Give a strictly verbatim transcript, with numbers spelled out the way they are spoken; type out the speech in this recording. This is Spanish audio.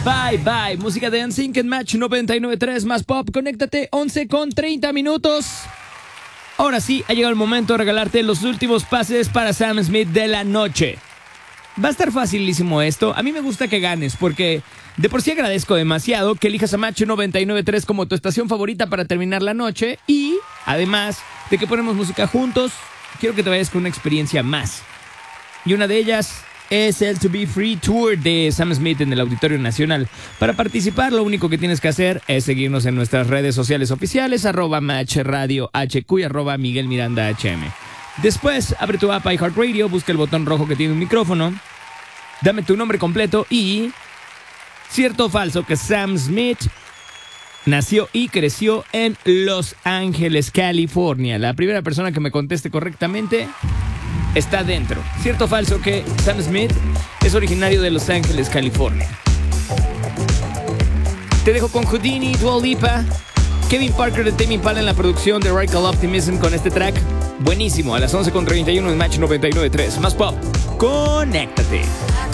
Bye Bye, música de N Sync en Match noventa y nueve punto tres más pop. Conéctate, once con treinta minutos. Ahora sí, ha llegado el momento de regalarte los últimos pases para Sam Smith de la noche. Va a estar facilísimo esto. A mí me gusta que ganes porque de por sí agradezco demasiado que elijas a Match noventa y nueve punto tres como tu estación favorita para terminar la noche. Y además de que ponemos música juntos, quiero que te vayas con una experiencia más. Y una de ellas es el To Be Free Tour de Sam Smith en el Auditorio Nacional. Para participar, lo único que tienes que hacer es seguirnos en nuestras redes sociales oficiales, arroba Match Radio H Q y arroba Miguel Miranda H M. Después, abre tu app iHeartRadio, busca el botón rojo que tiene un micrófono, dame tu nombre completo y... ¿cierto o falso que Sam Smith nació y creció en Los Ángeles, California? La primera persona que me conteste correctamente está dentro. ¿Cierto o falso que Sam Smith es originario de Los Ángeles, California? Te dejo con Houdini, Dua Lipa, Kevin Parker de Tame Impala en la producción de Radical Optimism con este track buenísimo a las once con treinta y uno en Match noventa y nueve punto tres. Más pop, conéctate.